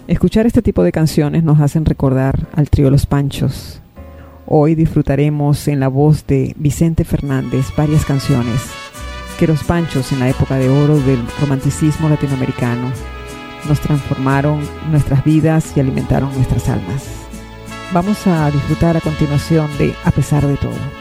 Escuchar este tipo de canciones nos hacen recordar al trío Los Panchos. Hoy disfrutaremos en la voz de Vicente Fernández varias canciones que Los Panchos, en la época de oro del romanticismo latinoamericano, nos transformaron nuestras vidas y alimentaron nuestras almas. Vamos a disfrutar a continuación de A pesar de todo.